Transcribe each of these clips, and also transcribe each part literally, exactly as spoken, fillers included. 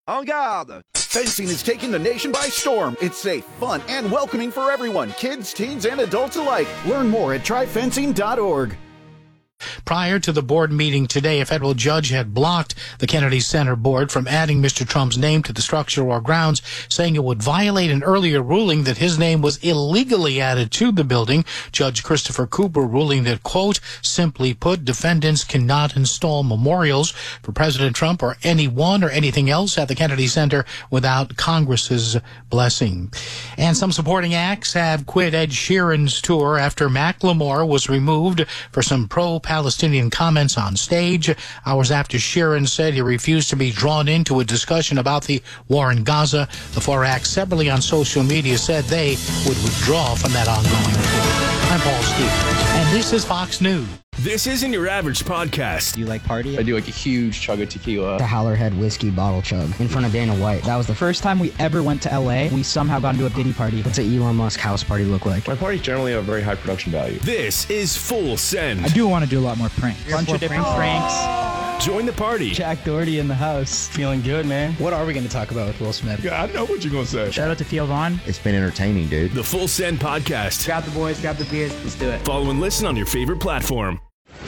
En garde! Fencing is taking the nation by storm. It's safe, fun, and welcoming for everyone, kids, teens, and adults alike. Learn more at try fencing dot org. Prior to the board meeting today, a federal judge had blocked the Kennedy Center board from adding Mister Trump's name to the structure or grounds, saying it would violate an earlier ruling that his name was illegally added to the building. Judge Christopher Cooper ruling that, quote, simply put, defendants cannot install memorials for President Trump or anyone or anything else at the Kennedy Center without Congress's blessing. And some supporting acts have quit Ed Sheeran's tour after Macklemore was removed for some pro Palestinian comments on stage, hours after Sheeran said he refused to be drawn into a discussion about the war in Gaza. The four acts separately on social media said they would withdraw from that ongoing tour. I'm Paul Stevens, and this is Fox News. This isn't your average podcast. Do you like party? I do like a huge chug of tequila. The Howlerhead whiskey bottle chug in front of Dana White. That was the first time we ever went to L A. We somehow got into a Diddy party. What's an Elon Musk house party look like? My parties generally have a very high production value. This is Full Send. I do want to do a lot more pranks. A bunch of different pranks. Join the party. Jack Doherty in the house. Feeling good, man. What are we going to talk about with Will Smith? Yeah, I know what you're going to say. Shout out to Theo Vaughn. It's been entertaining, dude. The Full Send podcast. Grab the boys, grab the beers. Let's do it. Follow and listen on your favorite platform.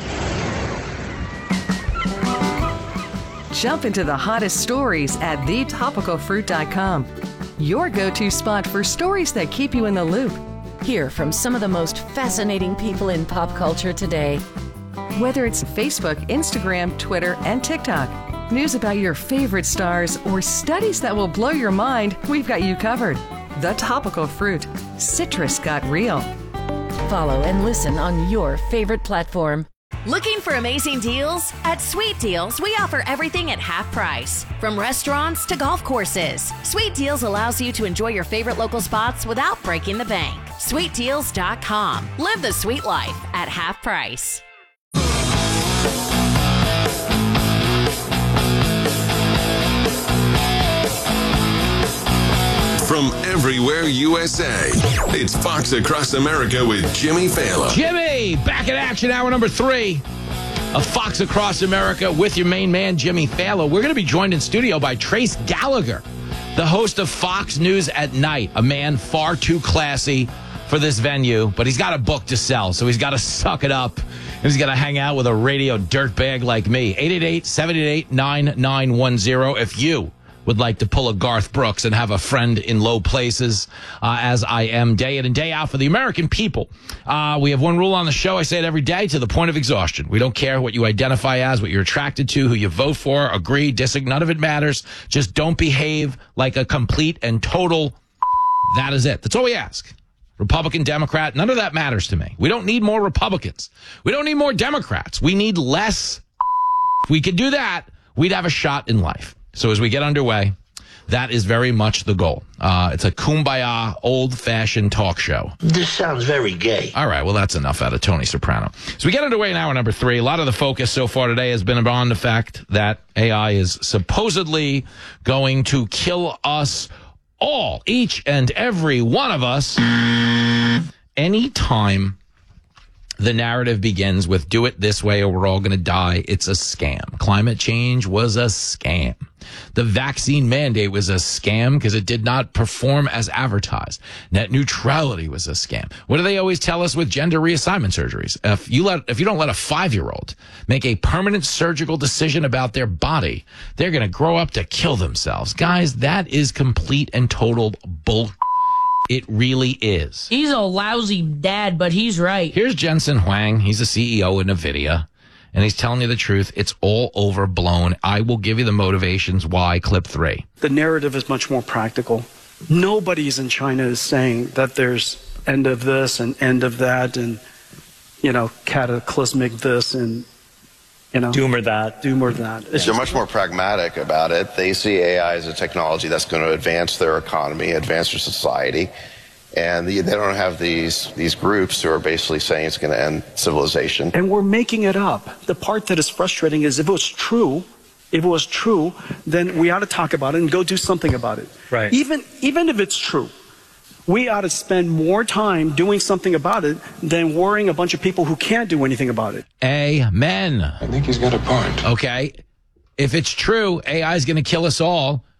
Jump into the hottest stories at the topical fruit dot com. Your go-to spot for stories that keep you in the loop. Hear from some of the most fascinating people in pop culture today. Whether it's Facebook, Instagram, Twitter, and TikTok, news about your favorite stars, or studies that will blow your mind, we've got you covered. The Topical Fruit. Citrus got real. Follow and listen on your favorite platform. Looking for amazing deals? At Sweet Deals, we offer everything at half price. From restaurants to golf courses, Sweet Deals allows you to enjoy your favorite local spots without breaking the bank. sweet deals dot com. Live the sweet life at half price. From everywhere U S A, it's Fox Across America with Jimmy Fallon. Jimmy, back in action, hour number three of Fox Across America with your main man, Jimmy Fallon. We're going to be joined in studio by Trace Gallagher, the host of Fox News at Night, a man far too classy for this venue, but he's got a book to sell, so he's got to suck it up. And he's got to hang out with a radio dirtbag like me. eight eight eight, seven eight eight, nine nine one zero if you would like to pull a Garth Brooks and have a friend in low places, uh, as I am day in and day out for the American people. Uh, we have one rule on the show. I say it every day to the point of exhaustion. We don't care what you identify as, what you're attracted to, who you vote for, agree, disagree. None of it matters. Just don't behave like a complete and total. That is it. That's all we ask. Republican, Democrat, none of that matters to me. We don't need more Republicans. We don't need more Democrats. We need less. If we could do that, we'd have a shot in life. So as we get underway, that is very much the goal. Uh, it's a kumbaya, old-fashioned talk show. This sounds very gay. All right, well, that's enough out of Tony Soprano. So we get underway in hour number three. A lot of the focus so far today has been on the fact that A I is supposedly going to kill us all, each and every one of us, anytime the narrative begins with do it this way or we're all going to die. It's a scam. Climate change was a scam. The vaccine mandate was a scam because it did not perform as advertised. Net neutrality was a scam. What do they always tell us with gender reassignment surgeries? If you let, if you don't let a five-year-old make a permanent surgical decision about their body, they're going to grow up to kill themselves. Guys, that is complete and total bull. It really is. He's a lousy dad, but he's right. Here's Jensen Huang. He's the C E O of NVIDIA, and he's telling you the truth. It's all overblown. I will give you the motivations why. Clip three. The narrative is much more practical. Nobody's in China is saying that there's end of this and end of that and, you know, cataclysmic this and, you know, doom or that. Doom or that. It's They're much more pragmatic about it. They see A I as a technology that's going to advance their economy, advance their society. And the, they don't have these these groups who are basically saying it's going to end civilization. And we're making it up. The part that is frustrating is if it was true, if it was true, then we ought to talk about it and go do something about it. Right. Even even if it's true, we ought to spend more time doing something about it than worrying a bunch of people who can't do anything about it. Amen. I think he's got a point. Okay. If it's true, A I is going to kill us all.